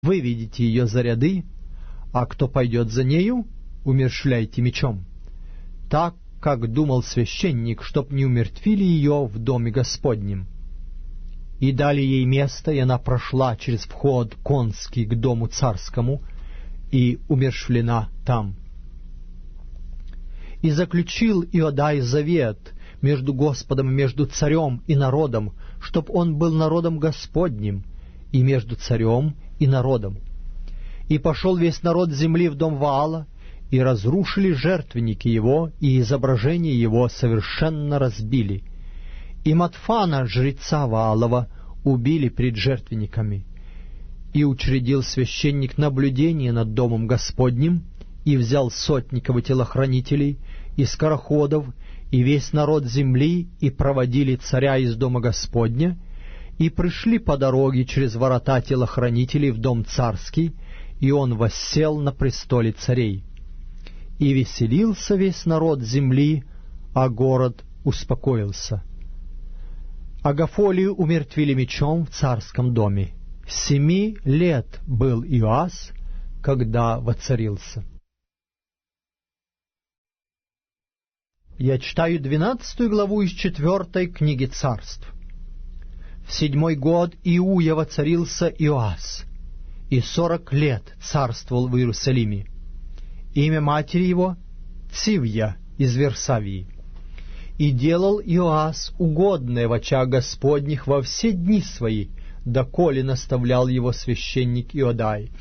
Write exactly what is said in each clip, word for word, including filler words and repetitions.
выведите ее за ряды, а кто пойдет за нею, умерщвляйте мечом. Так, как думал священник, чтоб не умертвили ее в доме Господнем. И дали ей место, и она прошла через вход конский к дому царскому, и умерщвлена там. И заключил Иодай завет между Господом и между царем и народом, чтоб он был народом Господним, и между царем и народом. И пошел весь народ земли в дом Ваала, и разрушили жертвенники его, и изображение его совершенно разбили. И Матфана, жреца Ваалова, убили пред жертвенниками. И учредил священник наблюдение над домом Господним, и взял сотников и телохранителей, и скороходов, и весь народ земли, и проводили царя из дома Господня, и пришли по дороге через ворота телохранителей в дом царский, и он воссел на престоле царей. И веселился весь народ земли, а город успокоился. Агафолию умертвили мечом в царском доме. Семи лет был Иоас, когда воцарился. Я читаю двенадцатую главу из четвертой книги Царств. В седьмой год Иуя воцарился Иоас, и сорок лет царствовал в Иерусалиме. Имя матери его — Цивья из Версавии. И делал Иоас угодное в очах Господних во все дни свои, доколе наставлял его священник Иодай.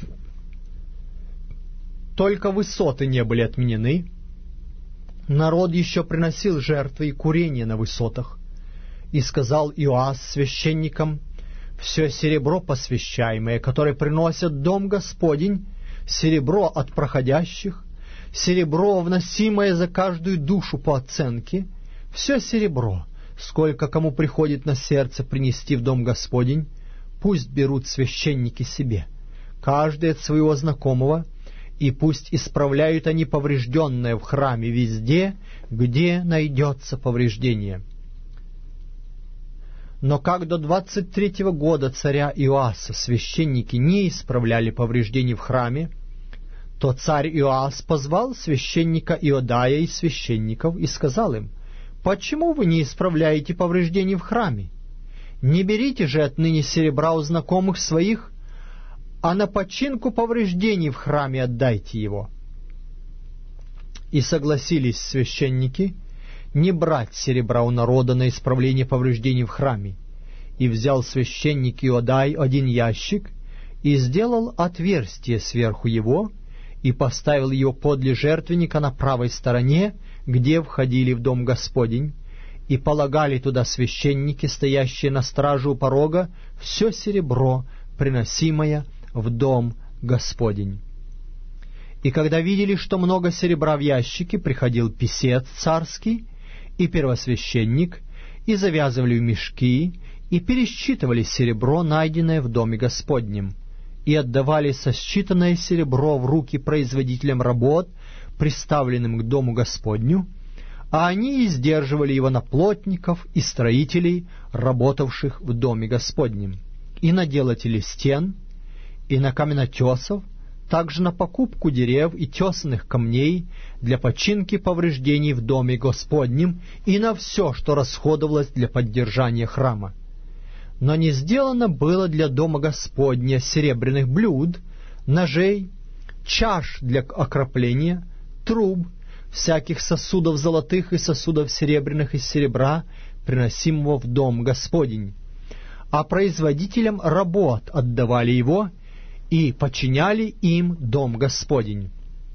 Только высоты не были отменены, народ еще приносил жертвы и курение на высотах. И сказал Иоас священникам: «Все серебро посвящаемое, которое приносят дом Господень, серебро от проходящих, серебро, вносимое за каждую душу по оценке, все серебро, сколько кому приходит на сердце принести в дом Господень, пусть берут священники себе, каждый от своего знакомого, и пусть исправляют они поврежденное в храме везде, где найдется повреждение». Но как до двадцать третьего года царя Иоаса священники не исправляли повреждений в храме, то царь Иоас позвал священника Иодая и священников и сказал им: «Почему вы не исправляете повреждений в храме? Не берите же отныне серебра у знакомых своих, а на починку повреждений в храме отдайте его». И согласились священники не брать серебра у народа на исправление повреждений в храме. И взял священник Иодай один ящик, и сделал отверстие сверху его, и поставил его подле жертвенника на правой стороне, где входили в дом Господень, и полагали туда священники, стоящие на страже у порога, все серебро, приносимое в дом Господень. И когда видели, что много серебра в ящике, приходил писец царский и первосвященник, и завязывали в мешки, и пересчитывали серебро, найденное в доме Господнем, и отдавали сосчитанное серебро в руки производителям работ, приставленным к дому Господню, а они издерживали его на плотников и строителей, работавших в доме Господнем, и на делателей стен, и на каменотесов, также на покупку дерев и тесанных камней для починки повреждений в доме Господнем, и на все, что расходовалось для поддержания храма. Но не сделано было для дома Господня серебряных блюд, ножей, чаш для окропления, труб, всяких сосудов золотых и сосудов серебряных из серебра, приносимого в дом Господень. А производителям работ отдавали его, и починяли им дом Господень.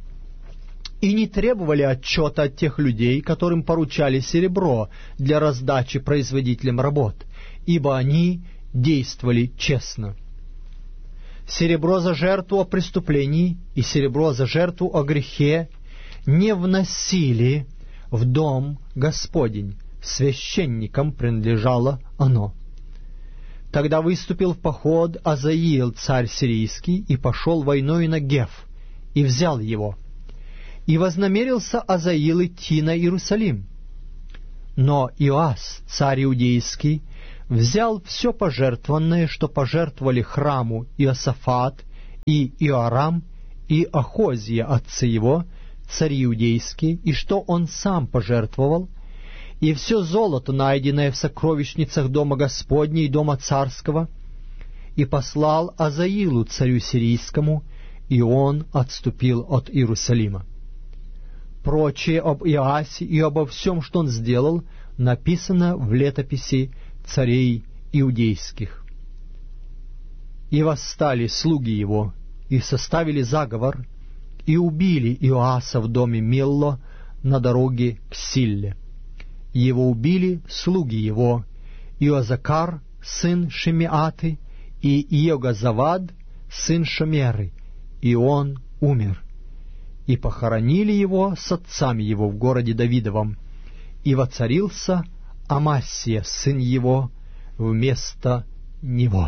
И не требовали отчета от тех людей, которым поручали серебро для раздачи производителям работ, ибо они действовали честно. Серебро за жертву о преступлении и серебро за жертву о грехе не вносили в дом Господень, священникам принадлежало оно. Тогда выступил в поход Азаил, царь сирийский, и пошел войною на Геф, и взял его. И вознамерился Азаил идти на Иерусалим. Но Иоас, царь иудейский, взял все пожертвованное, что пожертвовали храму Иосафат и Иорам, и Ахозия, отцы его, цари иудейские, и что он сам пожертвовал, и все золото, найденное в сокровищницах дома Господня и дома царского, и послал Азаилу, царю сирийскому, и он отступил от Иерусалима. Прочее об Иоасе и обо всем, что он сделал, написано в летописи царей иудейских. И восстали слуги его, и составили заговор, и убили Иоаса в доме Милло на дороге к Силле. Его убили слуги его, Иозакар, сын Шемиаты, и Иогазавад, сын Шомеры, и он умер. И похоронили его с отцами его в городе Давидовом, и воцарился Амасия, сын его, вместо него.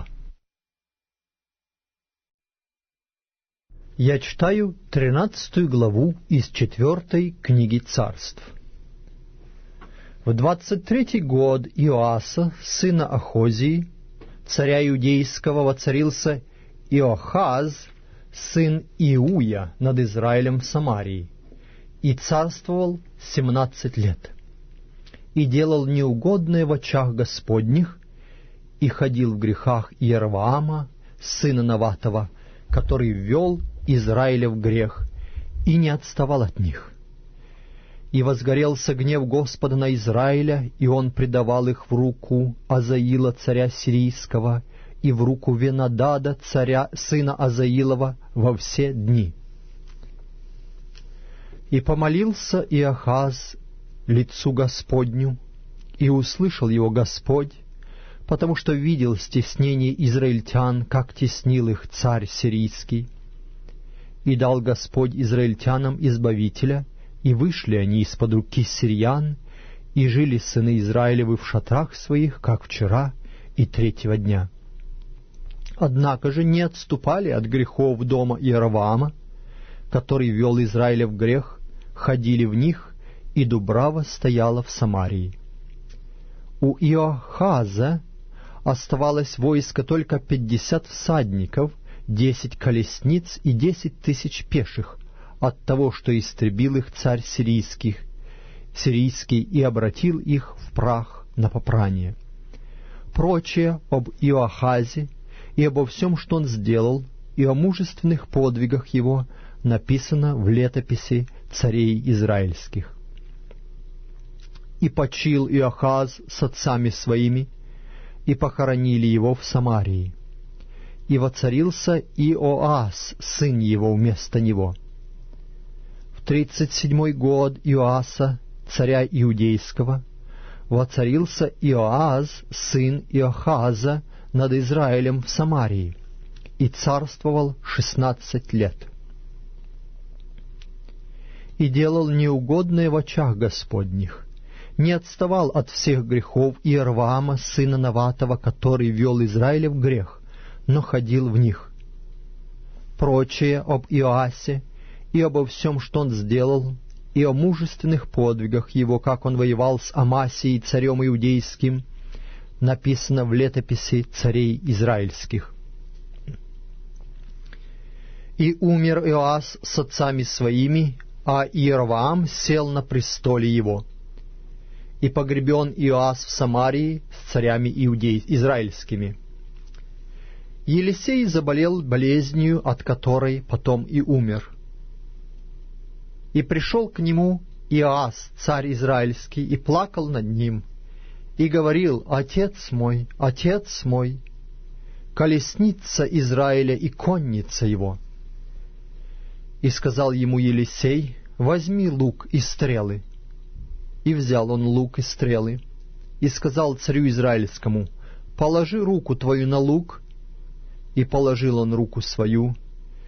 Я читаю тринадцатую главу из четвертой книги Царств. В двадцать третий год Иоаса, сына Ахозии, царя иудейского, воцарился Иохаз, сын Иуя, над Израилем в Самарии, и царствовал семнадцать лет, и делал неугодное в очах Господних, и ходил в грехах Иерваама, сына Наватова, который ввел Израиля в грех, и не отставал от них. И возгорелся гнев Господа на Израиля, и он предавал их в руку Азаила, царя сирийского, и в руку Венадада, царя, сына Азаилова, во все дни. И помолился Иохаз лицу Господню, и услышал его Господь, потому что видел стеснение израильтян, как теснил их царь сирийский. И дал Господь израильтянам избавителя, и вышли они из-под руки сириян, и жили сыны Израилевы в шатрах своих, как вчера и третьего дня. Однако же не отступали от грехов дома Иеровоама, который вел Израиля в грех, ходили в них, и дубрава стояла в Самарии. У Иохаза оставалось войско только пятьдесят всадников, десять колесниц и десять тысяч пеших, от того, что истребил их царь сирийских, сирийский и обратил их в прах на попрание. Прочее об Иоахазе и обо всем, что он сделал, и о мужественных подвигах его написано в летописи царей израильских. И почил Иохаз с отцами своими, и похоронили его в Самарии. И воцарился Иоас, сын его, вместо него. В тридцать седьмой год Иоаса, царя иудейского, воцарился Иоаз, сын Иохаза, над Израилем в Самарии, и царствовал шестнадцать лет. И делал неугодное в очах Господних, не отставал от всех грехов Иерваама, сына Наватова, который вел Израиля в грех, но ходил в них. Прочее об Иоасе и обо всем, что он сделал, и о мужественных подвигах его, как он воевал с Амасией, царем иудейским, написано в летописи царей израильских. И умер Иоас с отцами своими, а Иеровоам сел на престоле его. И погребен Иоас в Самарии с царями иудей... израильскими. Елисей заболел болезнью, от которой потом и умер. И пришел к нему Иоас, царь израильский, и плакал над ним, и говорил: «Отец мой, отец мой, колесница Израиля и конница его». И сказал ему Елисей: «Возьми лук и стрелы». И взял он лук и стрелы, и сказал царю израильскому: «Положи руку твою на лук». И положил он руку свою,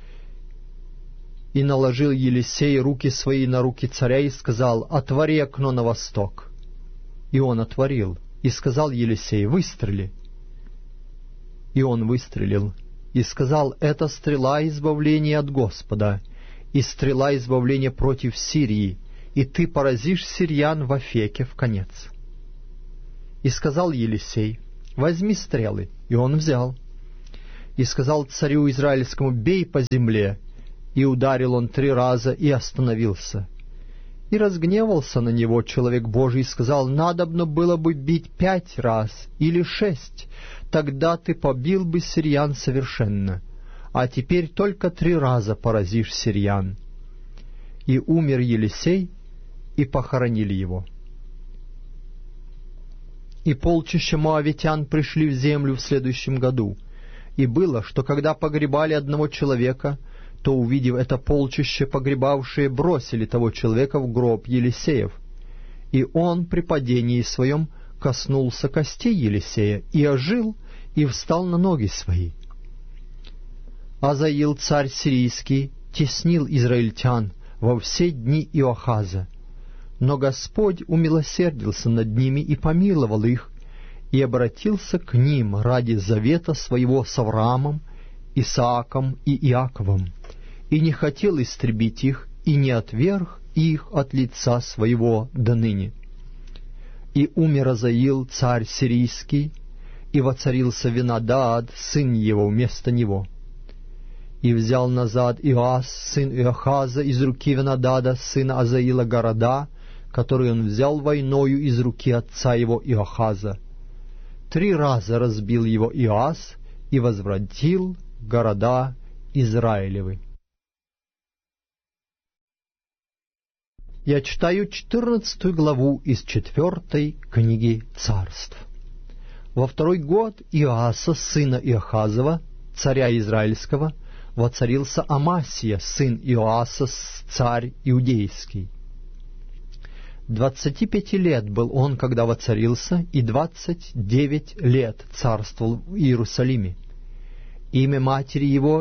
и наложил Елисей руки свои на руки царя, и сказал: «Отвори окно на восток». И он отворил, и сказал Елисей: «Выстрели». И он выстрелил, и сказал: «Это стрела избавления от Господа, и стрела избавления против Сирии, и ты поразишь сириян в Афеке в конец». И сказал Елисей: «Возьми стрелы». И он взял. и сказал царю израильскому: «Бей по земле». И ударил он три раза и остановился. И разгневался на него человек Божий и сказал: «Надобно было бы бить пять раз или шесть, тогда ты побил бы сириян совершенно, а теперь только три раза поразишь сириян». И умер Елисей, и похоронили его. И полчища моавитян пришли в землю в следующем году. И было, что когда погребали одного человека, то, увидев это полчище, погребавшие бросили того человека в гроб Елисеев. И он при падении своем коснулся костей Елисея, и ожил, и встал на ноги свои. Азаил, царь сирийский, теснил израильтян во все дни Иоахаза, но Господь умилосердился над ними и помиловал их, и обратился к ним ради завета своего с Авраамом, Исааком и Иаковом, и не хотел истребить их, и не отверг их от лица своего до ныне. И умер Азаил, царь сирийский, и воцарился Венадаад, сын его, вместо него. И взял назад Иоас, сын Иохаза, из руки Венадада, сына Азаила, города, которые он взял войною из руки отца его Иохаза. Три раза разбил его Иоас и возвратил города Израилевы. Я читаю четырнадцатую главу из четвертой книги Царств. Во второй год Иоаса, сына Иохазова, царя Израильского, воцарился Амасия, сын Иоаса, царь Иудейский. Двадцати пяти лет был он, когда воцарился, и двадцать девять лет царствовал в Иерусалиме. Имя матери его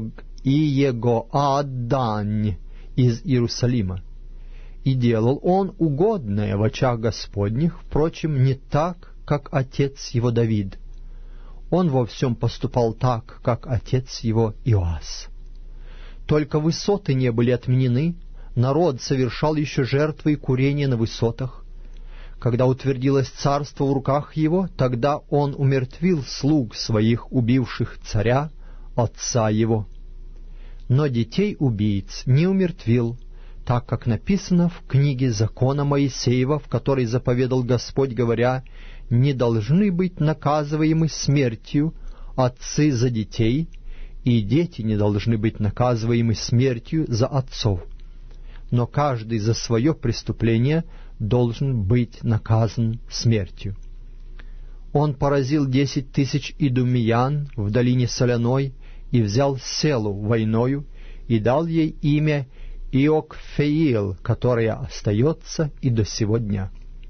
Иегоаддань из Иерусалима. И делал он угодное в очах Господних, впрочем, не так, как отец его Давид. Он во всем поступал так, как отец его Иоас. Только высоты не были отменены, народ совершал еще жертвы и курения на высотах. Когда утвердилось царство в руках его, тогда он умертвил слуг своих, убивших царя, отца его. Но детей убийц не умертвил, так как написано в книге закона Моисеева, в которой заповедал Господь, говоря: «Не должны быть наказываемы смертью отцы за детей, и дети не должны быть наказываемы смертью за отцов. Но каждый за свое преступление должен быть наказан смертью». Он поразил десять тысяч идумеян в долине Соляной и взял Селу войною и дал ей имя Иокфеил, которое остается и до сего дня.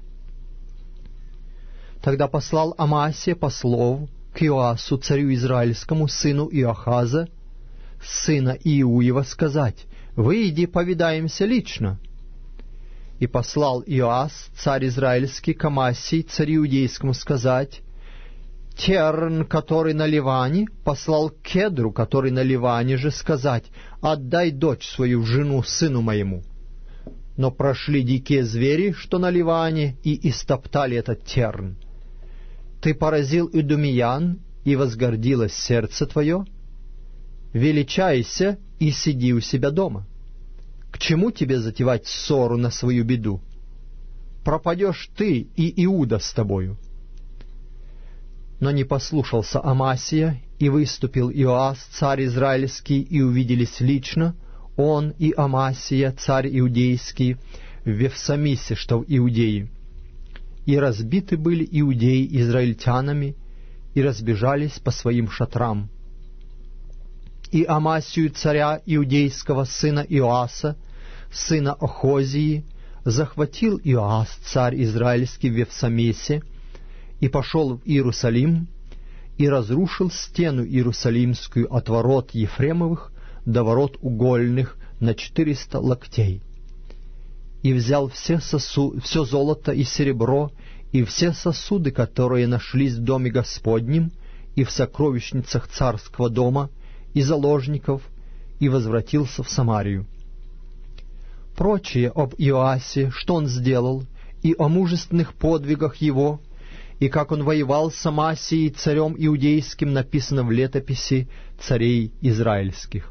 Тогда послал Амасия послов к Иоасу, царю израильскому, сыну Иохаза, сына Иуева, сказать: «Выйди, повидаемся лично». И послал Иоас, царь израильский, к Амасии, царю иудейскому, сказать: Терн, который на Ливане, послал Кедру, который на Ливане же, сказать: «Отдай дочь свою жену сыну моему». Но прошли дикие звери, что на Ливане, и истоптали этот Терн. Ты поразил идумеян, и возгордилось сердце твое? Величайся и сиди у себя дома. К чему тебе затевать ссору на свою беду? Пропадешь ты, и Иуда с тобою. Но не послушался Амасия, и выступил Иоас, царь израильский, и увиделись лично, он и Амасия, царь иудейский, в Вефсамисе, что в Иудее. И разбиты были иудеи израильтянами, и разбежались по своим шатрам. И Амасию, царя иудейского, сына Иоаса, сына Охозии, захватил Иоас, царь израильский, в Вефсамесе, и пошел в Иерусалим, и разрушил стену иерусалимскую от ворот Ефремовых до ворот угольных на четыреста локтей. И взял все, сосу... все золото и серебро, и все сосуды, которые нашлись в доме Господнем, и в сокровищницах царского дома, и заложников, и возвратился в Самарию. Прочее об Иоасе, что он сделал, и о мужественных подвигах его, и как он воевал с Амасией, царем иудейским, написано в летописи царей израильских.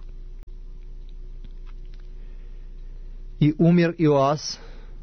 И умер Иоас,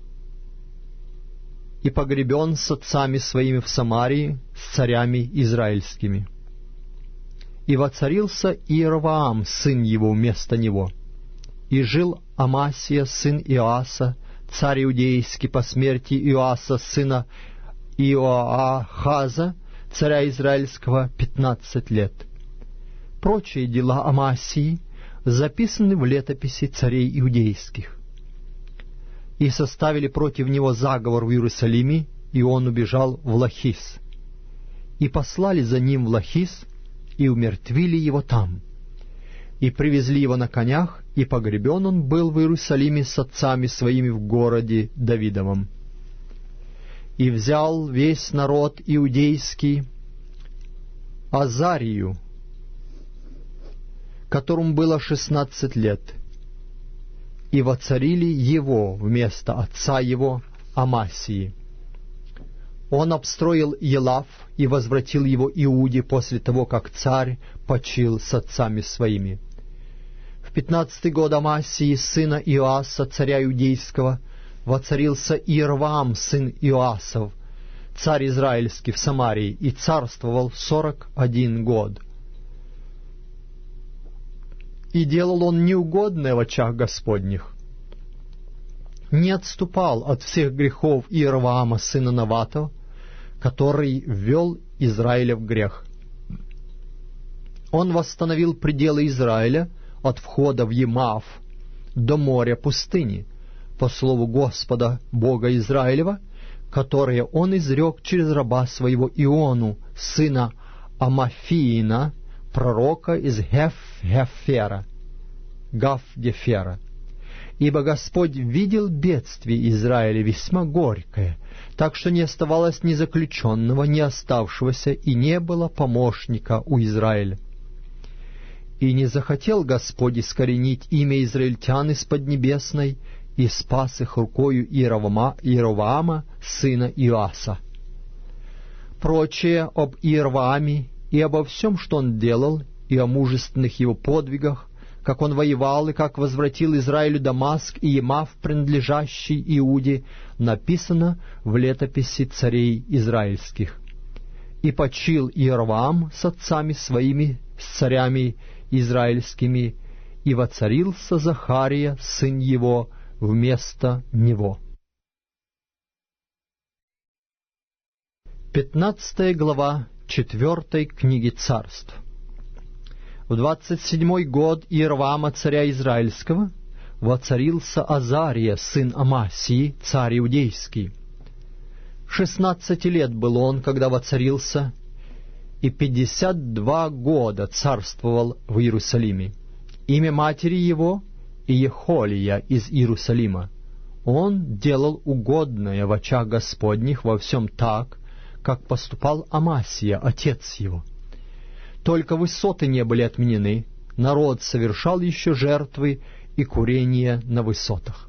и погребен с отцами своими в Самарии, с царями израильскими. И воцарился Иеровоам, сын его, вместо него. И жил Амасия, сын Иоаса, царь иудейский, по смерти Иоаса, сына Иоахаза, царя израильского, пятнадцать лет. Прочие дела Амасии записаны в летописи царей иудейских. И составили против него заговор в Иерусалиме, и он убежал в Лахис. И послали за ним в Лахис, и умертвили его там. И привезли его на конях, и погребен он был в Иерусалиме с отцами своими в городе Давидовом. И взял весь народ иудейский Азарию, которому было шестнадцать лет, и воцарили его вместо отца его Амасии. Он обстроил Елав и возвратил его Иуде после того, как царь почил с отцами своими. В пятнадцатый год Амасии, сына Иоаса, царя иудейского, воцарился Иеровоам, сын Иоасов, царь израильский в Самарии, и царствовал сорок один год. И делал он неугодное в очах Господних. Не отступал от всех грехов Иеровоама, сына Наватова, который ввел Израиля в грех. Он восстановил пределы Израиля от входа в Емав до моря пустыни, по слову Господа, Бога Израилева, которое он изрек через раба своего Иону, сына Амафиина, пророка из Геф-Гефера, Гав-Гефера. Ибо Господь видел бедствие Израиля весьма горькое, так что не оставалось ни заключенного, ни оставшегося, и не было помощника у Израиля. И не захотел Господь искоренить имя израильтян из Поднебесной, и спас их рукою Иеровоама, сына Иоаса. Прочее об Иеровоаме и обо всем, что он делал, и о мужественных его подвигах, как он воевал и как возвратил Израилю Дамаск и Емав, принадлежащий Иуде, написано в летописи царей израильских. И почил Иеровоам с отцами своими, с царями израильскими, и воцарился Захария, сын его, вместо него. Пятнадцатая глава четвертой книги Царств. В двадцать седьмой год Иеровоама, царя израильского, воцарился Азария, сын Амасии, царь иудейский. Шестнадцати лет был он, когда воцарился, и пятьдесят два года царствовал в Иерусалиме. Имя матери его — Иехолия из Иерусалима. Он делал угодное в очах Господних во всем так, как поступал Амасия, отец его. Только высоты не были отменены, народ совершал еще жертвы и курение на высотах.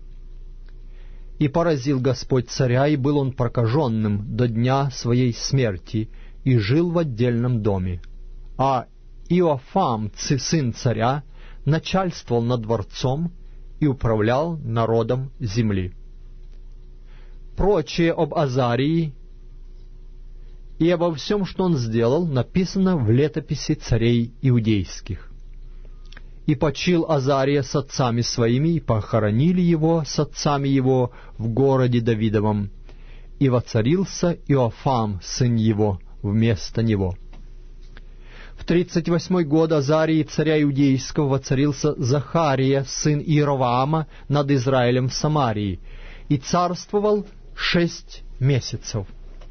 И поразил Господь царя, и был он прокаженным до дня своей смерти, и жил в отдельном доме. А Иоафам, сын царя, начальствовал над дворцом и управлял народом земли. Прочее об Азарии и обо всем, что он сделал, написано в летописи царей иудейских. И почил Азария с отцами своими, и похоронили его с отцами его в городе Давидовом, и воцарился Иоафам, сын его, вместо него. В тридцать восьмой год Азарии, царя иудейского, воцарился Захария, сын Иеровоама, над Израилем в Самарии, и царствовал шесть месяцев.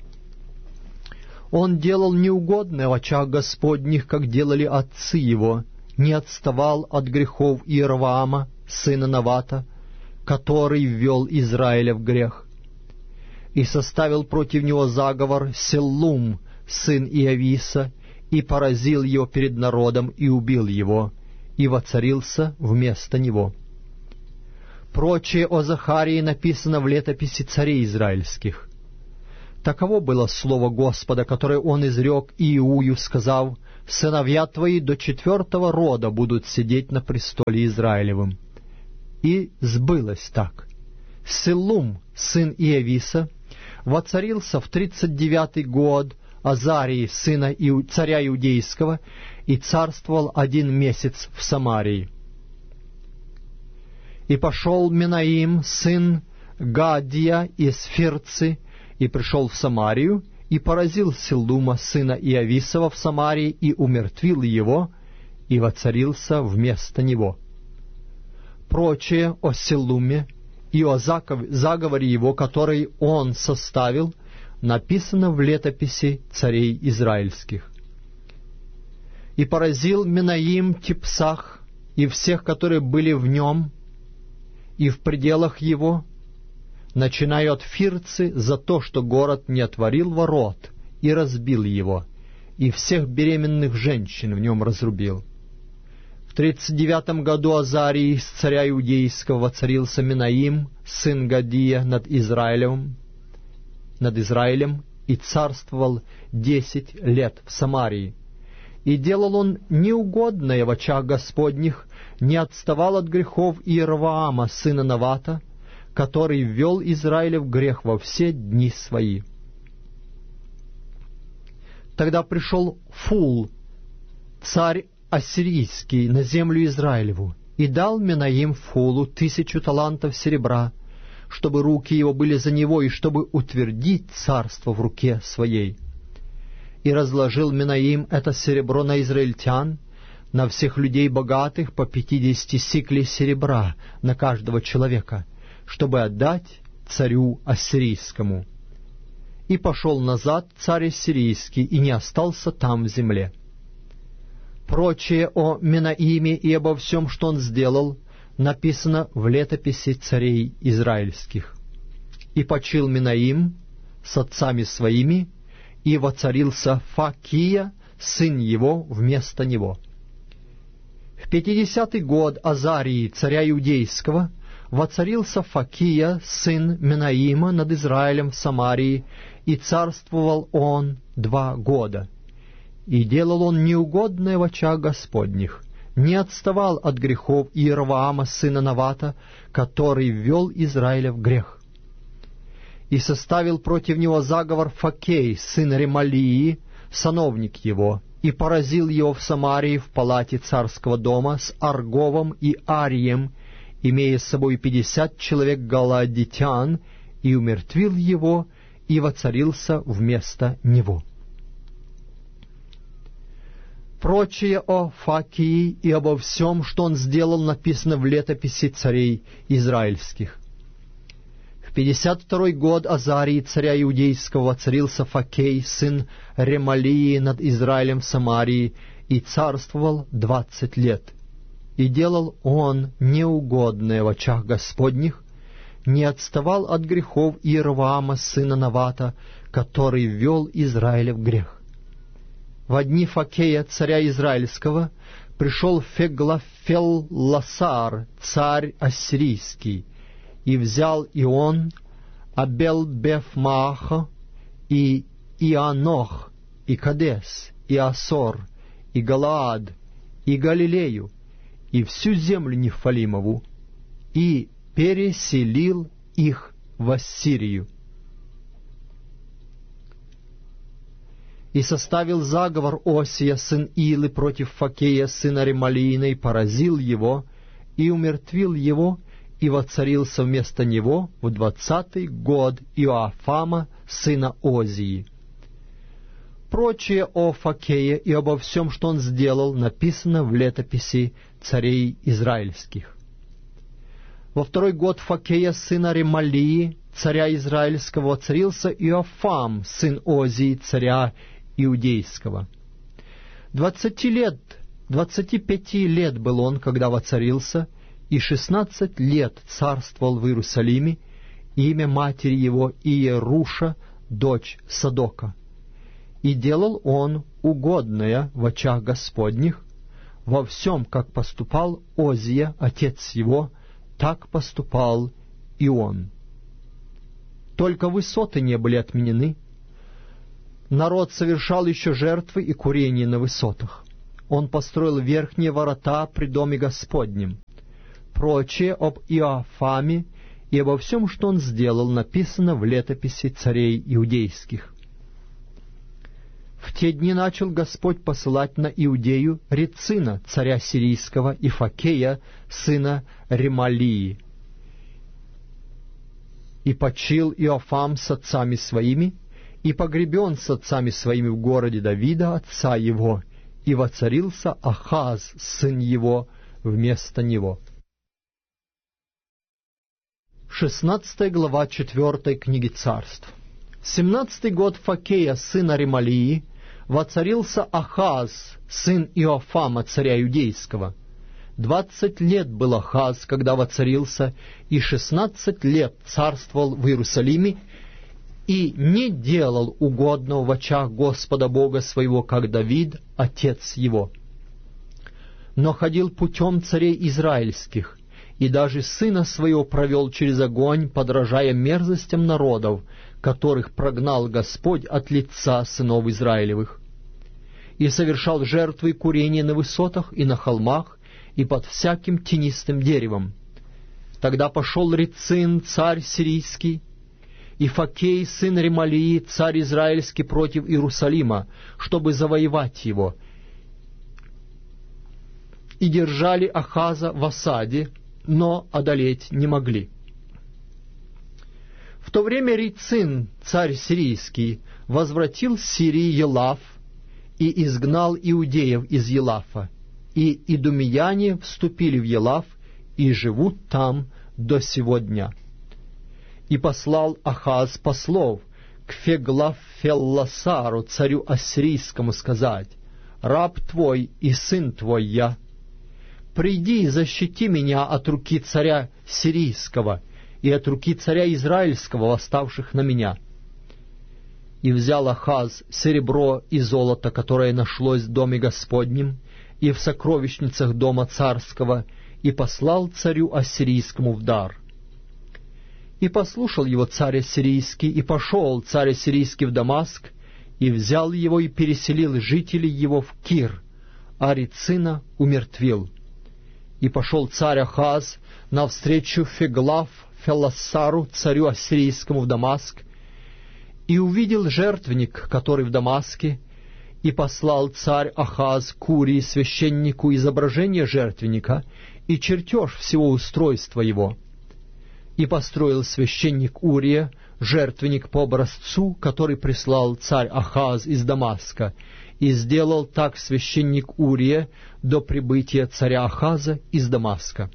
Он делал неугодное в очах Господних, как делали отцы его, не отставал от грехов Иеровоама, сына Навата, который ввел Израиля в грех. И составил против него заговор Селлум, сын Иовиса, и поразил его перед народом, и убил его, и воцарился вместо него. Прочее о Захарии написано в летописи царей израильских. Таково было слово Господа, которое он изрек Иую, сказав: «Сыновья твои до четвертого рода будут сидеть на престоле Израилевым». И сбылось так. Силлум, сын Иовиса, воцарился в тридцать девятый год Азарии, сына Иу... царя Иудейского, и царствовал один месяц в Самарии. И пошел Менаим, сын Гадия из Фирцы, и пришел в Самарию, и поразил Силлума, сына Иовисова, в Самарии, и умертвил его, и воцарился вместо него. Прочее о Силлуме и о заговоре его, который он составил, написано в летописи царей израильских. И поразил Менаим Типсах и всех, которые были в нем, и в пределах его, начиная от Фирцы, за то, что город не отворил ворот, и разбил его, и всех беременных женщин в нем разрубил. В тридцать девятом году Азарии, с царя Иудейского, воцарился Менаим, сын Гадия, над Израилем, над Израилем, и царствовал десять лет в Самарии. И делал он неугодное в очах Господних, не отставал от грехов Иеровоама, сына Навата, который ввел Израиля в грех во все дни свои. Тогда пришел Фул, царь ассирийский, на землю Израилеву, и дал Менаим Фулу тысячу талантов серебра, чтобы руки его были за него, и чтобы утвердить царство в руке своей. И разложил Менаим это серебро на израильтян, на всех людей богатых по пятидесяти сиклей серебра на каждого человека, чтобы отдать царю ассирийскому. И пошел назад царь ассирийский, и не остался там в земле. Прочее о Менаиме и обо всем, что он сделал, написано в летописи царей израильских. И почил Менаим с отцами своими, и воцарился Факия, сын его, вместо него. В пятидесятый год Азарии, царя Иудейского, воцарился Факия, сын Менаима, над Израилем в Самарии, и царствовал он два года. И делал он неугодное в очах Господних, не отставал от грехов Иеровоама, сына Навата, который ввел Израиля в грех. И составил против него заговор Факей, сын Ремалии, сановник его, и поразил его в Самарии в палате царского дома с Арговом и Арием, имея с собой пятьдесят человек галаадитян, и умертвил его, и воцарился вместо него. Прочее о Факии и обо всем, что он сделал, написано в летописи царей израильских. В пятьдесят второй год Азарии, царя Иудейского, воцарился Факей, сын Ремалии, над Израилем в Самарии, и царствовал двадцать лет. И делал он неугодное в очах Господних, не отставал от грехов Иеровоама, сына Навата, который ввел Израиля в грех. Во дни Факея, царя израильского, пришел Феглафелласар, царь ассирийский, и взял и он Абел-Беф-Мааха, и Ианох, и Кадес, и Асор, и Галаад, и Галилею, и всю землю Нефалимову, и переселил их в Ассирию. И составил заговор Осия, сын Илы, против Факея, сына Ремалиина, и поразил его, и умертвил его, и воцарился вместо него в двадцатый год Иоафама, сына Озии. Прочее о Факее и обо всем, что он сделал, написано в летописи царей израильских. Во второй год Факея, сына Ремалии, царя израильского, воцарился Иоафам, сын Озии, царя Иудейского. Двадцати лет, двадцати пяти лет был он, когда воцарился, и шестнадцать лет царствовал в Иерусалиме, и имя матери его Иеруша, дочь Садока. И делал он угодное в очах Господних, во всем, как поступал Озия, отец его, так поступал и он. Только высоты не были отменены, народ совершал еще жертвы и курение на высотах. Он построил верхние ворота при доме Господнем. Прочее об Иоафаме и обо всем, что он сделал, написано в летописи царей иудейских. В те дни начал Господь посылать на Иудею Рецина, царя сирийского, и Факея, сына Ремалии. И почил Иоафам с отцами своими, и погребен с отцами своими в городе Давида, отца его, и воцарился Ахаз, сын его, вместо него. Шестнадцатая глава четвертой книги Царств. Семнадцатый год Факея, сына Ремалии, воцарился Ахаз, сын Иоафама, царя иудейского. Двадцать лет был Ахаз, когда воцарился, и шестнадцать лет царствовал в Иерусалиме, и не делал угодного в очах Господа Бога своего, как Давид, отец его. Но ходил путем царей израильских, и даже сына своего провел через огонь, подражая мерзостям народов, которых прогнал Господь от лица сынов Израилевых. И совершал жертвы и курение на высотах и на холмах, и под всяким тенистым деревом. Тогда пошел Рецин, царь сирийский, и Факей, сын Ремалии, царь израильский, против Иерусалима, чтобы завоевать его. И держали Ахаза в осаде, но одолеть не могли. В то время Рецин, царь сирийский, возвратил с Сирии Елаф и изгнал иудеев из Елафа, и идумеяне вступили в Елаф и живут там до сего дня. И послал Ахаз послов к Феглафелласару, царю ассирийскому, сказать: «Раб твой и сын твой я. Приди и защити меня от руки царя сирийского и от руки царя израильского, восставших на меня». И взял Ахаз серебро и золото, которое нашлось в доме Господнем и в сокровищницах дома царского, и послал царю ассирийскому в дар. И послушал его царь ассирийский, и пошел царь ассирийский в Дамаск, и взял его и переселил жителей его в Кир, а Рецина умертвил. И пошел царь Ахаз навстречу Феглаф-Фелласару, царю ассирийскому, в Дамаск, и увидел жертвенник, который в Дамаске, и послал царь Ахаз к Урии, священнику, изображение жертвенника и чертеж всего устройства его. И построил священник Урия жертвенник по образцу, который прислал царь Ахаз из Дамаска, и сделал так священник Урия до прибытия царя Ахаза из Дамаска.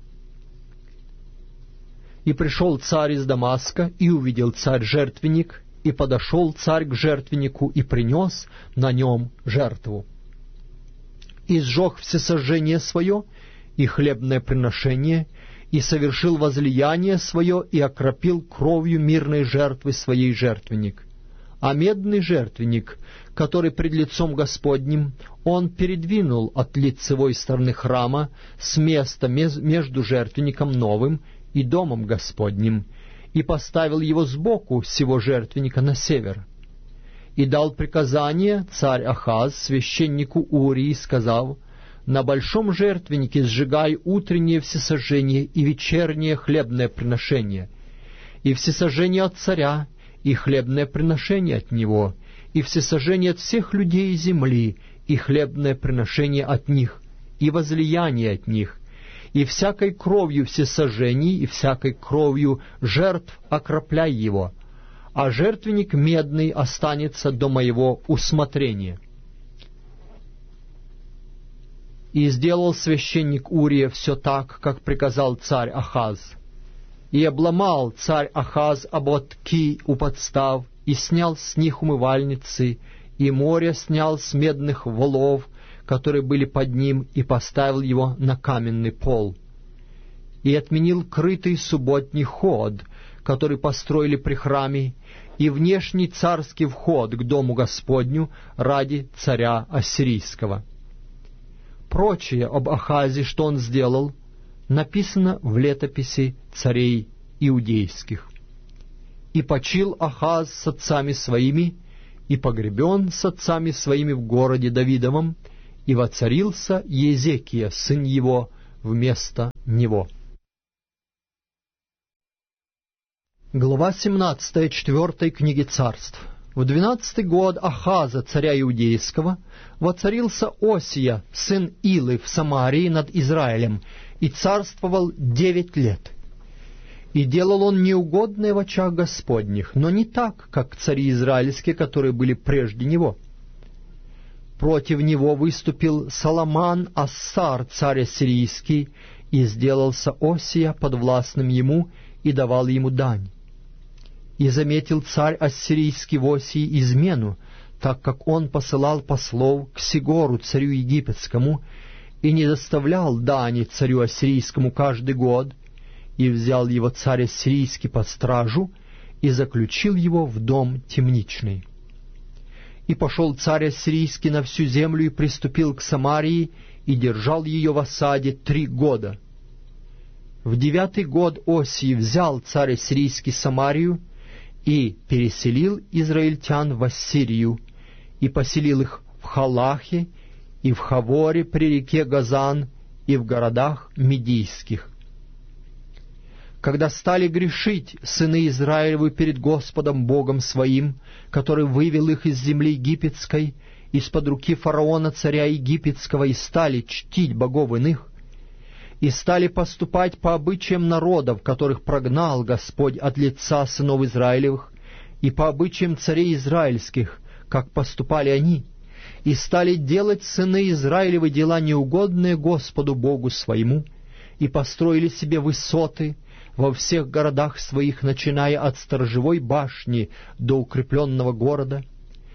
И пришел царь из Дамаска, и увидел царь жертвенник, и подошел царь к жертвеннику, и принес на нем жертву. И сжег всесожжение свое и хлебное приношение, и совершил возлияние свое, и окропил кровью мирной жертвы своей жертвенник. А медный жертвенник, который пред лицом Господним, он передвинул от лицевой стороны храма с места между жертвенником новым и домом Господним, и поставил его сбоку сего жертвенника на север. И дал приказание царь Ахаз священнику Урии, сказав: «На большом жертвеннике сжигай утреннее всесожжение и вечернее хлебное приношение, и всесожжение от царя, и хлебное приношение от него, и всесожжение от всех людей земли, и хлебное приношение от них, и возлияние от них, и всякой кровью всесожжений, и всякой кровью жертв окропляй его, а жертвенник медный останется до моего усмотрения». И сделал священник Урия все так, как приказал царь Ахаз. И обломал царь Ахаз ободки у подстав, и снял с них умывальницы, и море снял с медных волов, которые были под ним, и поставил его на каменный пол. И отменил крытый субботний ход, который построили при храме, и внешний царский вход к дому Господню ради царя ассирийского. Прочее об Ахазе, что он сделал, написано в летописи царей иудейских. И почил Ахаз с отцами своими, и погребен с отцами своими в городе Давидовом, и воцарился Езекия, сын его, вместо него». Глава семнадцатая четвертой книги Царств. В двенадцатый год Ахаза, царя Иудейского, воцарился Осия, сын Илы, в Самарии над Израилем, и царствовал девять лет. И делал он неугодное в очах Господних, но не так, как цари израильские, которые были прежде него. Против него выступил Соломан Ассар, царь ассирийский, и сделался Осия подвластным ему и давал ему дань. И заметил царь ассирийский в Осии измену, так как он посылал послов к Сигору, царю египетскому, и не доставлял дани царю ассирийскому каждый год, и взял его царь ассирийский под стражу, и заключил его в дом темничный. И пошел царь ассирийский на всю землю и приступил к Самарии, и держал ее в осаде три года. В девятый год Осии взял царь ассирийский Самарию, и переселил израильтян в Ассирию, и поселил их в Халахе, и в Хаворе при реке Газан, и в городах Медийских. Когда стали грешить сыны Израилевы перед Господом Богом своим, который вывел их из земли египетской, из-под руки фараона царя египетского, и стали чтить богов иных, и стали поступать по обычаям народов, которых прогнал Господь от лица сынов Израилевых, и по обычаям царей израильских, как поступали они, и стали делать сыны Израилевы дела неугодные Господу Богу своему, и построили себе высоты во всех городах своих, начиная от сторожевой башни до укрепленного города,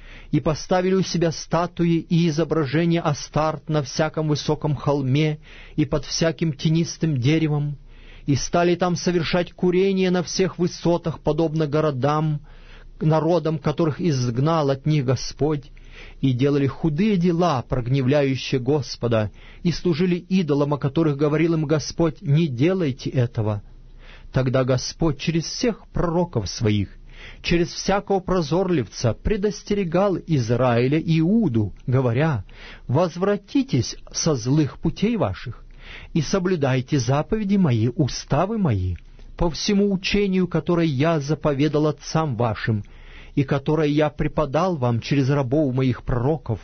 и поставили у себя статуи и изображения Астарт на всяком высоком холме и под всяким тенистым деревом, и стали там совершать курение на всех высотах, подобно городам, народам, которых изгнал от них Господь, и делали худые дела, прогневляющие Господа, и служили идолам, о которых говорил им Господь: «Не делайте этого». Тогда Господь через всех пророков своих, через всякого прозорливца предостерегал Израиля и Иуду, говоря: «Возвратитесь со злых путей ваших, и соблюдайте заповеди мои, уставы мои, по всему учению, которое я заповедал отцам вашим, и которое я преподал вам через рабов моих пророков».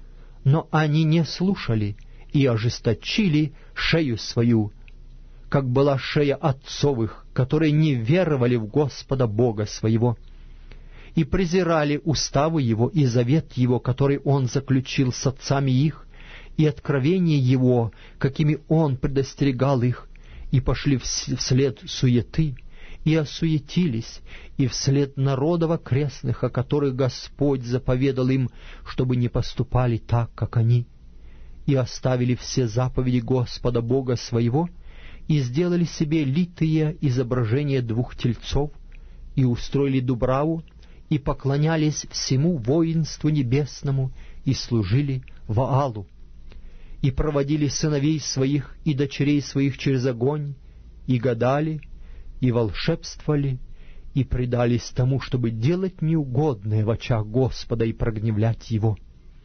Но они не слушали и ожесточили шею свою, как была шея отцовых, которые не веровали в Господа Бога своего, и презирали уставы Его и завет Его, который Он заключил с отцами их, и откровение Его, какими Он предостерегал их, и пошли вслед суеты, и осуетились, и вслед народов окрестных, о которых Господь заповедал им, чтобы не поступали так, как они, и оставили все заповеди Господа Бога своего, и сделали себе литые изображения двух тельцов, и устроили дубраву, и поклонялись всему воинству небесному, и служили Ваалу, и проводили сыновей своих и дочерей своих через огонь, и гадали, и волшебствовали, и предались тому, чтобы делать неугодное в очах Господа и прогневлять Его.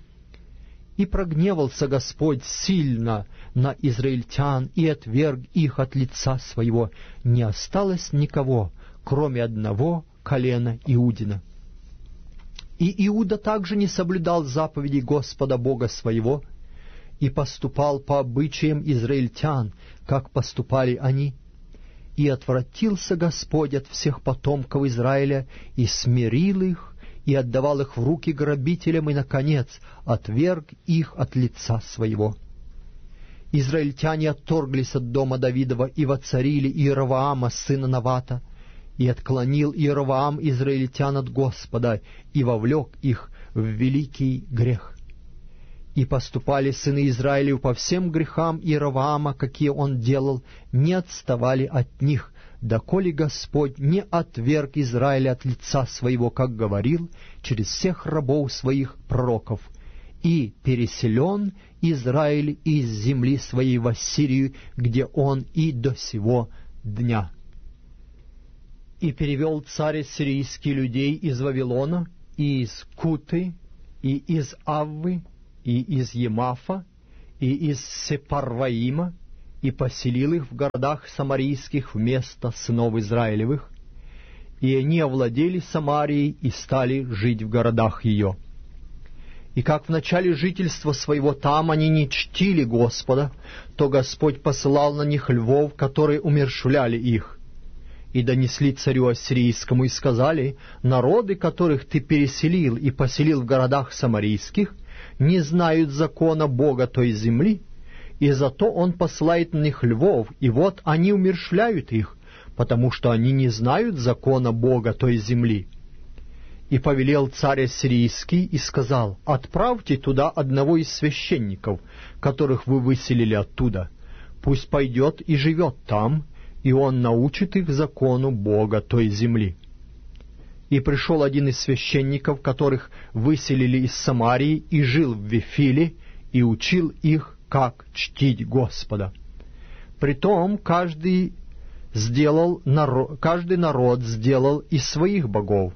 И прогневался Господь сильно на израильтян, и отверг их от лица своего. Не осталось никого, кроме одного колена Иудина. И Иуда также не соблюдал заповедей Господа Бога своего, и поступал по обычаям израильтян, как поступали они. И отвратился Господь от всех потомков Израиля, и смирил их, и отдавал их в руки грабителям, и, наконец, отверг их от лица своего. Израильтяне отторглись от дома Давидова и воцарили Иеровоама, сына Навата, и отклонил Иеровоам израильтян от Господа, и вовлек их в великий грех. И поступали сыны Израилев по всем грехам Иеровоама, какие он делал, не отставали от них, доколе Господь не отверг Израиля от лица своего, как говорил, через всех рабов своих пророков, и переселен Израиль из земли своей в Ассирию, где он и до сего дня. И перевел царь ассирийский людей из Вавилона, и из Куты, и из Аввы, и из Емафа, и из Сепарваима, и поселил их в городах самарийских вместо сынов Израилевых, и они овладели Самарией и стали жить в городах ее. И как в начале жительства своего там они не чтили Господа, то Господь посылал на них львов, которые умерщвляли их. И донесли царю ассирийскому и сказали: народы, которых ты переселил и поселил в городах самарийских, не знают закона Бога той земли, и зато он посылает на них львов, и вот они умерщвляют их, потому что они не знают закона Бога той земли. И повелел царь ассирийский и сказал: отправьте туда одного из священников, которых вы выселили оттуда, пусть пойдет и живет там, и он научит их закону Бога той земли. И пришел один из священников, которых выселили из Самарии, и жил в Вифиле, и учил их, как чтить Господа. Притом каждый сделал народ, каждый народ сделал из своих богов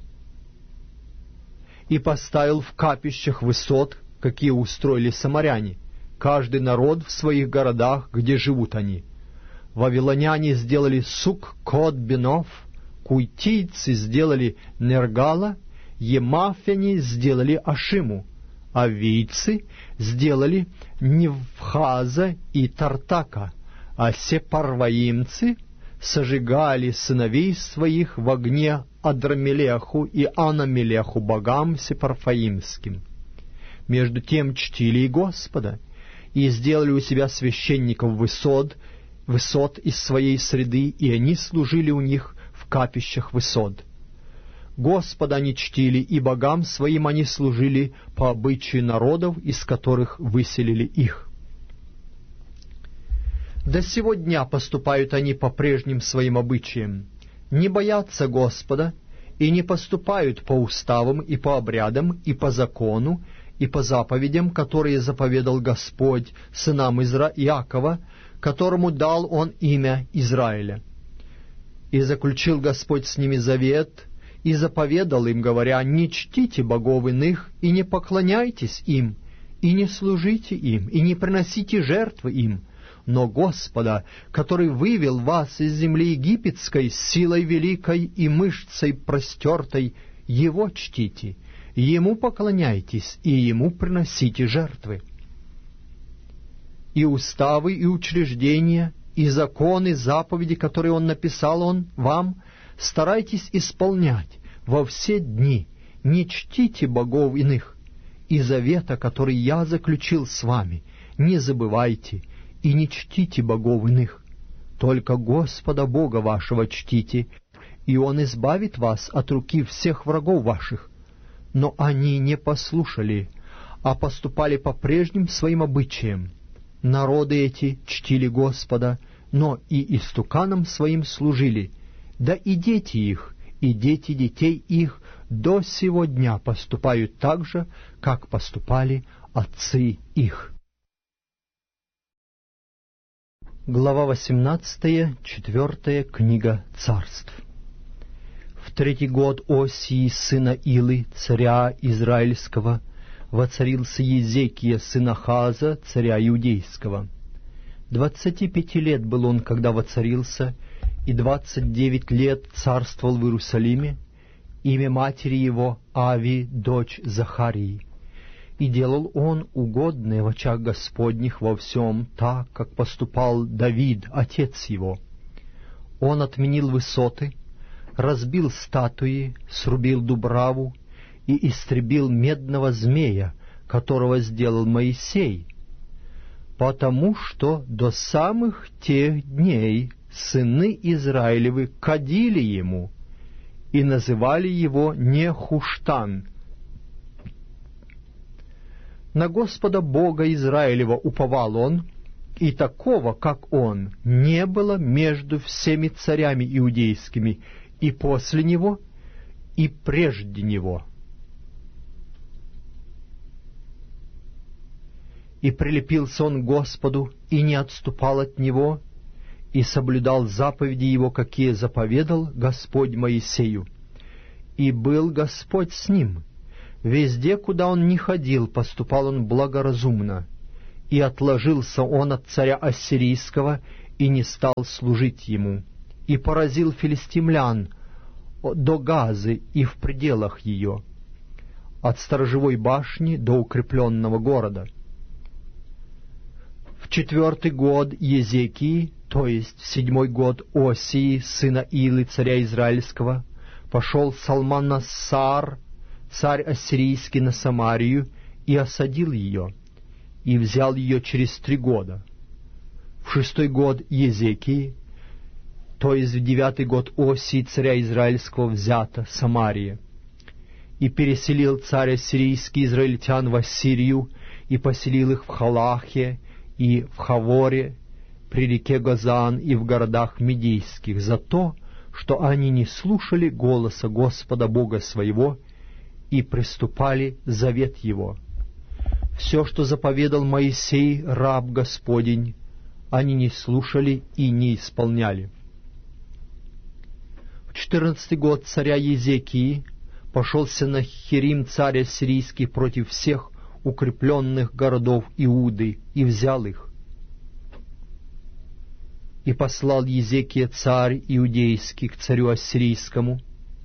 и поставил в капищах высот, какие устроили самаряне, каждый народ в своих городах, где живут они. Вавилоняне сделали Сук-Кот-Бенов, куйтийцы сделали Нергала, емафяне сделали Ашиму, авийцы сделали Невхаза и Тартака, а сепарваимцы сожигали сыновей своих в огне Адрамелеху и Анамелеху, богам сепарфаимским. Между тем чтили и Господа, и сделали у себя священников высот, высот из своей среды, и они служили у них в капищах высот. Господа они чтили, и богам своим они служили по обычаю народов, из которых выселили их. До сего дня поступают они по прежним своим обычаям, не боятся Господа, и не поступают по уставам и по обрядам, и по закону, и по заповедям, которые заповедал Господь сынам Изра... Иакова, которому дал Он имя Израиля. И заключил Господь с ними завет, и заповедал им, говоря: не чтите богов иных, и не поклоняйтесь им, и не служите им, и не приносите жертвы им, но Господа, который вывел вас из земли египетской с силой великой и мышцей простертой, Его чтите, Ему поклоняйтесь, и Ему приносите жертвы. И уставы, и учреждения, и законы, заповеди, которые Он написал Он вам, старайтесь исполнять во все дни, не чтите богов иных, и завета, который Я заключил с вами, не забывайте, и не чтите богов иных, только Господа Бога вашего чтите, и Он избавит вас от руки всех врагов ваших. Но они не послушали, а поступали по прежним своим обычаям. Народы эти чтили Господа, но и истуканам своим служили, да и дети их, и дети детей их до сего дня поступают так же, как поступали отцы их. Глава восемнадцатая, четвертая книга Царств. В третий год Осии, сына Илы, царя Израильского, воцарился Езекия, сын Ахаза, царя Иудейского. Двадцати пяти лет был он, когда воцарился, и двадцать девять лет царствовал в Иерусалиме. Имя матери его Ави, дочь Захарии. И делал он угодное в очах Господних во всем, так, как поступал Давид, отец его. Он отменил высоты, разбил статуи, срубил дубраву и истребил медного змея, которого сделал Моисей, потому что до самых тех дней сыны Израилевы кадили ему и называли его Нехуштан. На Господа Бога Израилева уповал он, и такого, как он, не было между всеми царями иудейскими, и после него, и прежде него. И прилепился он к Господу, и не отступал от Него, и соблюдал заповеди Его, какие заповедал Господь Моисею. и был Господь с ним. Везде, куда он ни ходил, поступал он благоразумно. И отложился он от царя Ассирийского, и не стал служить ему, и поразил филистимлян до Газы и в пределах ее, от сторожевой башни до укрепленного города. В четвертый год Езекии, то есть в седьмой год Осии, сына Илы, царя Израильского, пошел Салманасар, царь ассирийский, на Самарию, и осадил ее, и взял ее через три года. В шестой год Езекии, то есть в девятый год Осии, царя Израильского, взята Самария. И переселил царь ассирийский израильтян в Ассирию, и поселил их в Халахе, и в Хаворе, при реке Газан, и в городах медийских, за то, что они не слушали голоса Господа Бога своего, и приступали завет Его. Все, что заповедал Моисей, раб Господень, они не слушали и не исполняли. В четырнадцатый год царя Езекии пошел Сенахерим, царь ассирийский, против всех укрепленных городов Иуды, и взял их. И послал Езекия, царь иудейский, к царю ассирийскому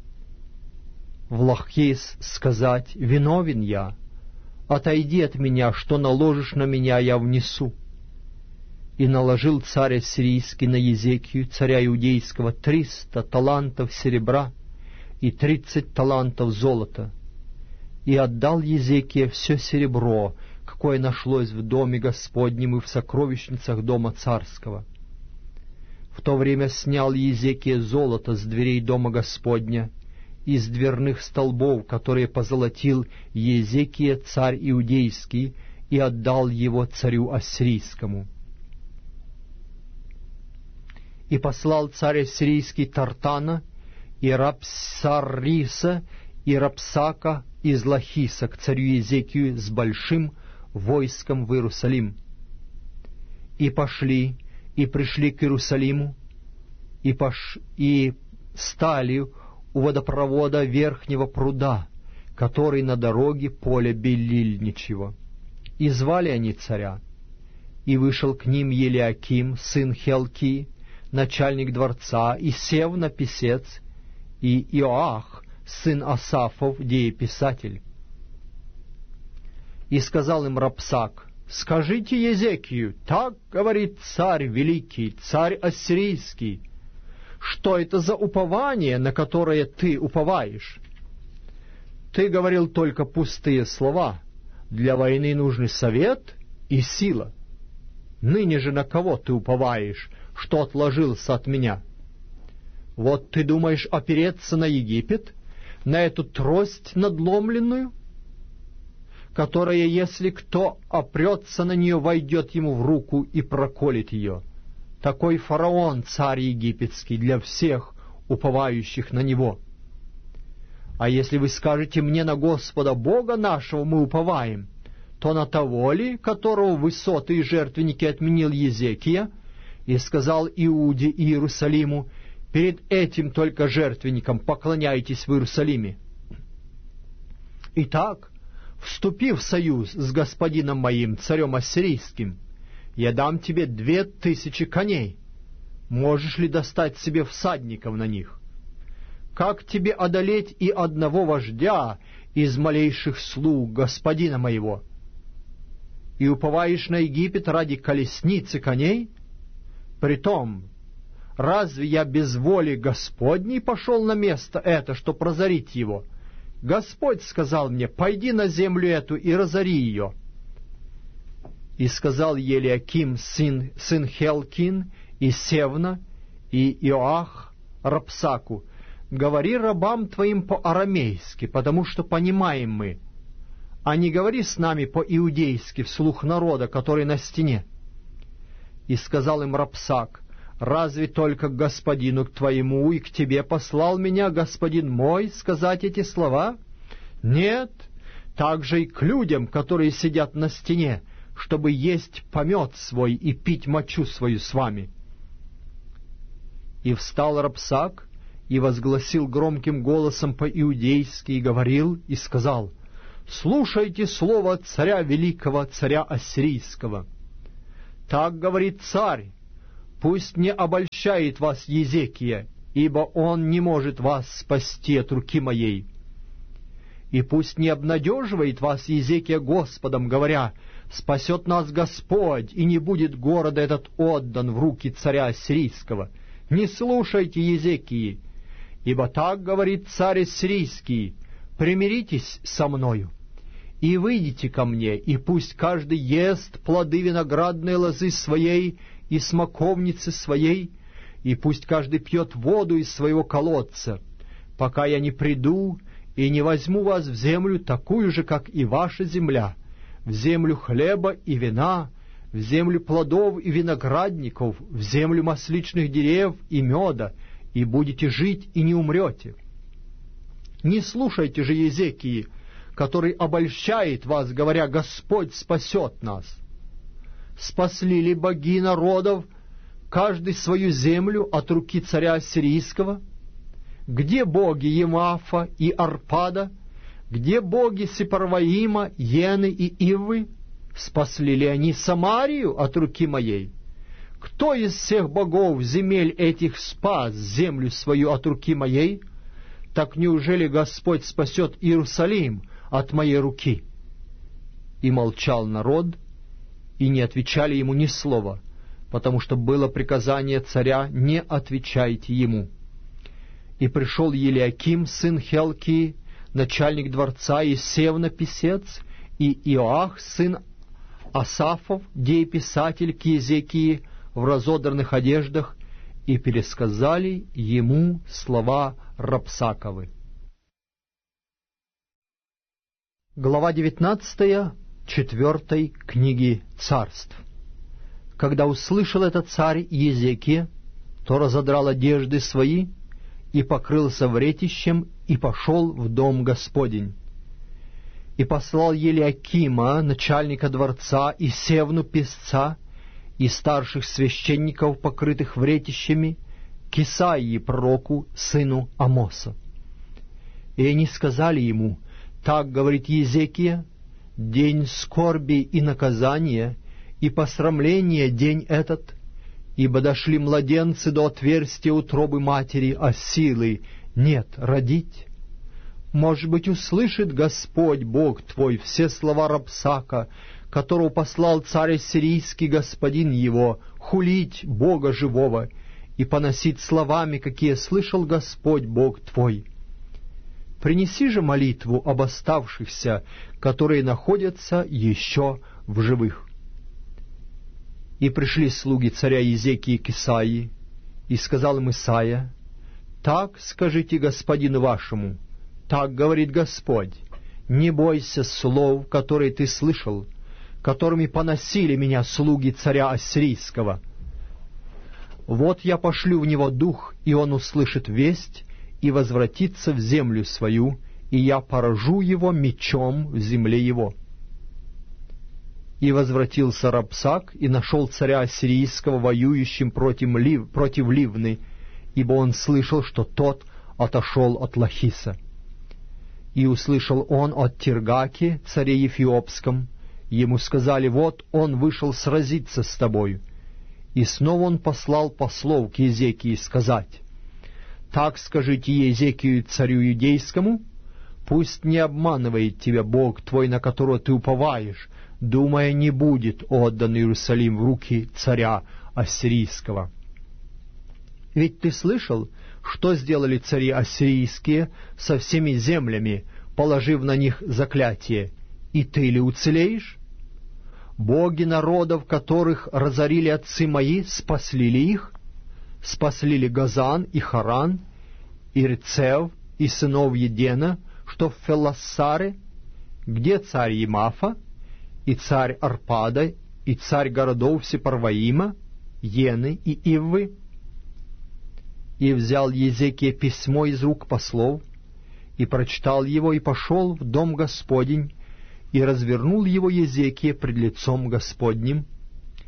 в Лахис сказать: «Виновен я, отойди от меня, что наложишь на меня, я внесу». И наложил царь ассирийский на Езекию, царя иудейского, триста талантов серебра и тридцать талантов золота. И отдал Езекия все серебро, какое нашлось в доме Господнем и в сокровищницах дома царского. В то время снял Езекия золото с дверей дома Господня, из дверных столбов, которые позолотил Езекия, царь иудейский, и отдал его царю ассирийскому. И послал царь ассирийский Тартана, и Рапсариса, и Рапсака из Лахиса к царю Езекию с большим войском в Иерусалим. И пошли, и пришли к Иерусалиму, и, пош... и стали у водопровода верхнего пруда, который на дороге поля Белильничьего. И звали они царя. И вышел к ним Елиаким, сын Хелкии, начальник дворца, и Севна, писец, и Иоах, сын Асафов, дееписатель. И сказал им Рапсак: «Скажите Езекию, так говорит царь великий, царь ассирийский, что это за упование, на которое ты уповаешь? Ты говорил только пустые слова. Для войны нужны совет и сила. Ныне же на кого ты уповаешь, что отложился от меня? Вот ты думаешь опереться на Египет, на эту трость надломленную, которая, если кто опрется на нее, войдет ему в руку и проколет ее. Такой фараон, царь египетский, для всех уповающих на него. А если вы скажете мне: на Господа Бога нашего мы уповаем, то на того ли, которого высоты и жертвенники отменил Езекия, и сказал Иуде и Иерусалиму: перед этим только жертвенником поклоняйтесь в Иерусалиме? Итак, вступив в союз с господином моим, царем ассирийским, я дам тебе две тысячи коней. Можешь ли достать себе всадников на них? Как тебе одолеть и одного вождя из малейших слуг господина моего? И уповаешь на Египет ради колесницы коней? Притом, разве я без воли Господней пошел на место это, чтоб разорить его? Господь сказал мне: пойди на землю эту и разори ее. И сказал Елиаким, сын, сын Хелкин, и Севна, и Иоах Рапсаку: говори рабам твоим по-арамейски, потому что понимаем мы, а не говори с нами по-иудейски вслух народа, который на стене. И сказал им Рапсак: разве только к господину к твоему и к тебе послал меня господин мой сказать эти слова? Нет, также и к людям, которые сидят на стене, чтобы есть помет свой и пить мочу свою с вами. И встал Рапсак, и возгласил громким голосом по-иудейски, и говорил, и сказал: «Слушайте слово царя великого, царя ассирийского. Так говорит царь: пусть не обольщает вас Езекия, ибо он не может вас спасти от руки моей. И пусть не обнадеживает вас Езекия Господом, говоря: спасет нас Господь, и не будет города этот отдан в руки царя ассирийского. Не слушайте Езекии, ибо так говорит царь ассирийский: примиритесь со мною и выйдите ко мне, и пусть каждый ест плоды виноградной лозы своей и смоковницы своей, и пусть каждый пьет воду из своего колодца, пока я не приду и не возьму вас в землю такую же, как и ваша земля, в землю хлеба и вина, в землю плодов и виноградников, в землю масличных дерев и меда, и будете жить и не умрете. Не слушайте же Езекии, который обольщает вас, говоря: Господь спасет нас. Спасли ли боги народов каждый свою землю от руки царя ассирийского? Где боги Емафа и Арпада? Где боги Сепарваима, Йены и Ивы? Спасли ли они Самарию от руки моей? Кто из всех богов земель этих спас землю свою от руки моей? Так неужели Господь спасет Иерусалим от моей руки?» И молчал народ, и не отвечали ему ни слова, потому что было приказание царя: не отвечайте ему. И пришел Елиаким, сын Хелкии, начальник дворца, и Севна, писец, и Иоах, сын Асафов, дееписатель, к Езекии в разодранных одеждах, и пересказали ему слова Рапсаковы. Глава девятнадцатая четвертой книги Царств. Когда услышал это царь Езекия, то разодрал одежды свои и покрылся вретищем, и пошел в дом Господень. И послал Елиакима, начальника дворца, и Севну, писца, и старших священников, покрытых вретищами, к Исаии пророку, сыну Амоса. И они сказали ему: «Так говорит Езекия: день скорби и наказания, и посрамления день этот, ибо дошли младенцы до отверстия утробы матери, а силы нет родить. Может быть, услышит Господь Бог твой все слова Рапсака, которого послал царь ассирийский господин его, хулить Бога живого и поносить словами, какие слышал Господь Бог твой. Принеси же молитву об оставшихся, которые находятся еще в живых». И пришли слуги царя Езекии к Исаии, и сказал им Исаия: «Так скажите господину вашему: так говорит Господь: не бойся слов, которые ты слышал, которыми поносили меня слуги царя ассирийского. Вот я пошлю в него дух, и он услышит весть, и возвратится в землю свою, и я поражу его мечом в земле его». И возвратился Рапсак, и нашел царя ассирийского воюющим против, Лив, против Ливны, ибо он слышал, что тот отошел от Лахиса. И услышал он от Тиргаки, царе Ефиопском. Ему сказали: «Вот он вышел сразиться с тобою». И снова он послал послов к Езекии сказать: «Так скажите Езекию, царю иудейскому: пусть не обманывает тебя Бог твой, на которого ты уповаешь, думая, не будет отдан Иерусалим в руки царя ассирийского. Ведь ты слышал, что сделали цари ассирийские со всеми землями, положив на них заклятие, и ты ли уцелеешь? Боги народов, которых разорили отцы мои, спасли ли их? Спасли ли Газан и Харан, и Рецев, и сынов Едена, что в Фелассаре? Где царь Емафа, и царь Арпада, и царь городов Сепарваима, Йены и Иввы?» И взял Езекия письмо из рук послов, и прочитал его, и пошел в дом Господень, и развернул его Езекия пред лицом Господним.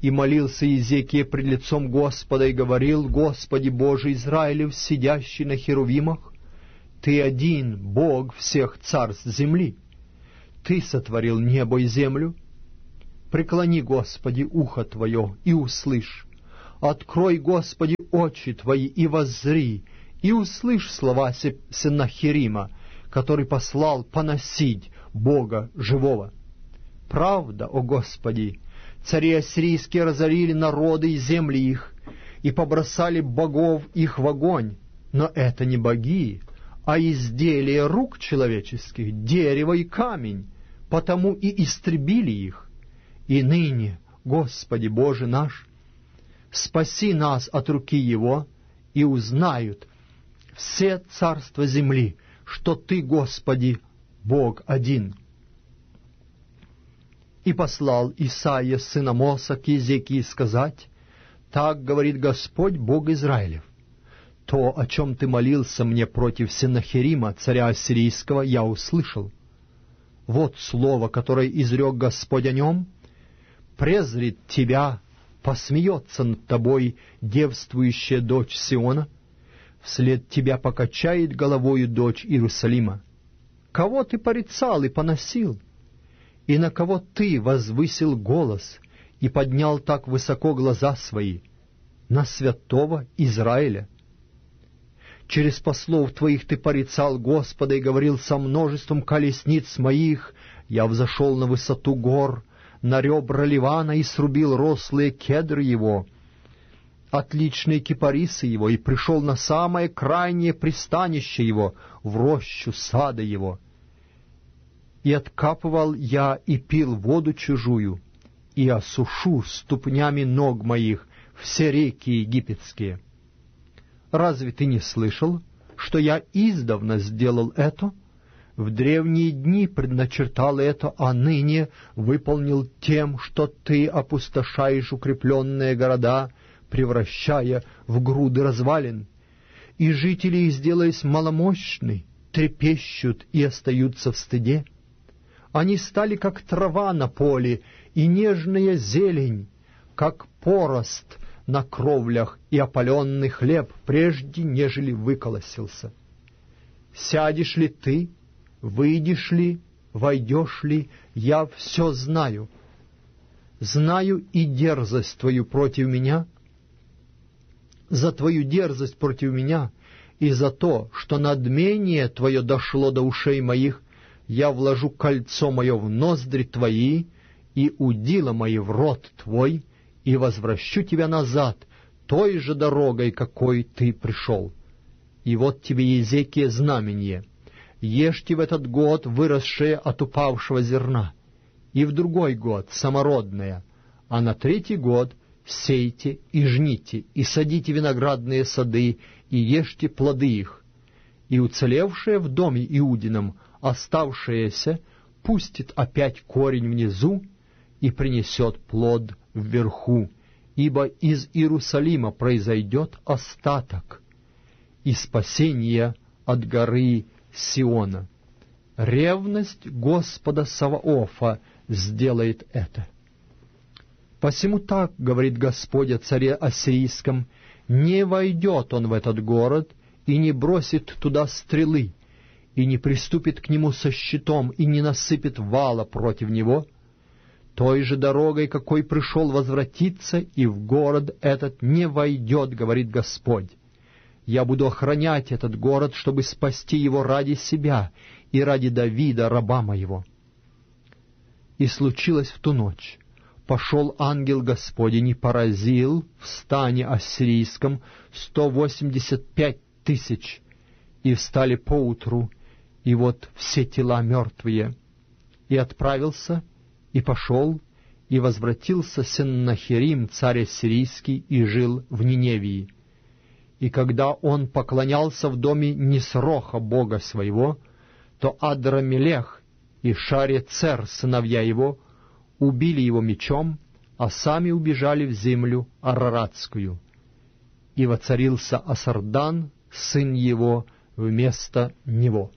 И молился Иезекия пред лицом Господа и говорил: Господи Боже Израилев, сидящий на херувимах, Ты один, Бог всех царств земли. Ты сотворил небо и землю. Преклони, Господи, ухо Твое и услышь. Открой, Господи, очи Твои и воззри, и услышь слова Сеннахерима, который послал поносить Бога живого. Правда, о Господи, цари ассирийские разорили народы и земли их, и побросали богов их в огонь, но это не боги, а изделия рук человеческих, дерево и камень, потому и истребили их. И ныне, Господи Боже наш, спаси нас от руки его, и узнают все царства земли, что Ты, Господи, Бог один. И послал Исаия, сын Амоса, к Иезекии сказать: Так говорит Господь, Бог Израилев, то, о чем ты молился мне против Сеннахерима, царя ассирийского, я услышал. Вот слово, которое изрек Господь о нем: презрит тебя, посмеется над тобой девствующая дочь Сиона, вслед тебя покачает головою дочь Иерусалима. Кого ты порицал и поносил? И на кого ты возвысил голос и поднял так высоко глаза свои? На святого Израиля. Через послов твоих ты порицал Господа и говорил: со множеством колесниц моих я взошел на высоту гор, на ребра Ливана, и срубил рослые кедры его, отличные кипарисы его, и пришел на самое крайнее пристанище его, в рощу сада его. И откапывал я и пил воду чужую, и осушу ступнями ног моих все реки египетские. Разве ты не слышал, что я издавна сделал это? В древние дни предначертал это, а ныне выполнил тем, что ты опустошаешь укрепленные города, превращая в груды развалин. И жители их, сделаясь маломощны, трепещут и остаются в стыде. Они стали, как трава на поле, и нежная зелень, как порост на кровлях, и опаленный хлеб, прежде нежели выколосился. Сядешь ли ты, выйдешь ли, войдешь ли, я все знаю. Знаю и дерзость твою против меня. За твою дерзость против меня и за то, что надмение твое дошло до ушей моих, я вложу кольцо мое в ноздри твои и удила мои в рот твой, и возвращу тебя назад той же дорогой, какой ты пришел. И вот тебе, Иезекия, знамение: ешьте в этот год выросшее от упавшего зерна, и в другой год самородное, а на третий год сейте и жните, и садите виноградные сады, и ешьте плоды их, и уцелевшее в доме Иудином, оставшееся, пустит опять корень внизу и принесет плод вверху, ибо из Иерусалима произойдет остаток и спасение от горы Сиона. Ревность Господа Саваофа сделает это. Посему так говорит Господь о царе ассирийском: не войдет он в этот город и не бросит туда стрелы, и не приступит к нему со щитом, и не насыпет вала против него. Той же дорогой, какой пришел, возвратиться, и в город этот не войдет, говорит Господь. Я буду охранять этот город, чтобы спасти его ради себя и ради Давида, раба моего. И случилось в ту ночь: пошел ангел Господень и поразил в стане ассирийском сто восемьдесят пять тысяч, и встали поутру, и вот все тела мертвые. И отправился, и пошел, и возвратился Сеннахерим, царь ассирийский, и жил в Ниневии. И когда он поклонялся в доме Нисроха, бога своего, то Адрамелех и Шарецер, сыновья его, убили его мечом, а сами убежали в землю Араратскую. И воцарился Асардан, сын его, вместо него.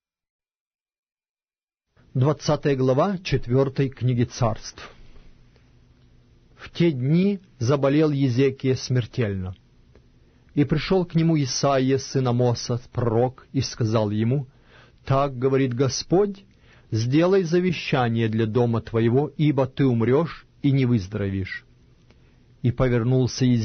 Двадцатая глава четвертой книги Царств. те дни заболел Езекия смертельно. И пришел к нему Исаия, сын Амоса, пророк, и сказал ему: «Так говорит Господь, сделай завещание для дома твоего, ибо ты умрешь и не выздоровеешь». И повернулся Езекия